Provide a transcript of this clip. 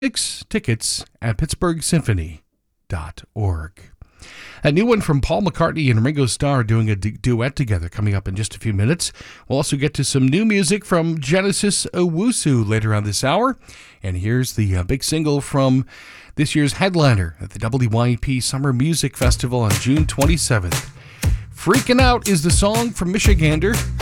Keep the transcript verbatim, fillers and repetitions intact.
Six tickets at pittsburgh symphony dot org. A new one from Paul McCartney and Ringo Starr doing a du- duet together coming up in just a few minutes. We'll also get to some new music from Genesis Owusu later on this hour. And here's the uh, big single from this year's headliner at the W Y E P Summer Music Festival on June twenty-seventh. Freaking Out is the song from Michigander.